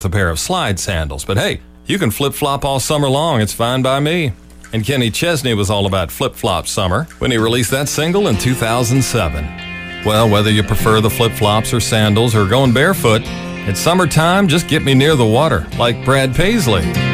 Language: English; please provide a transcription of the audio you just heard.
a pair of slide sandals. But hey, you can flip-flop all summer long. It's fine by me. And Kenny Chesney was all about flip-flop summer when he released that single in 2007. Well, whether you prefer the flip-flops or sandals or going barefoot, it's summertime, just get me near the water, like Brad Paisley.